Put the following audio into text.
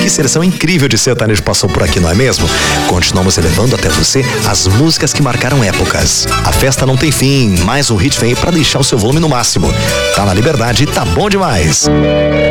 seleção incrível de sertanejo passou por aqui, não é mesmo? Continuamos elevando até você as músicas que marcaram épocas. A festa não tem fim, mais um hit vem pra deixar o seu volume no máximo. Tá na Liberdade, tá bom demais.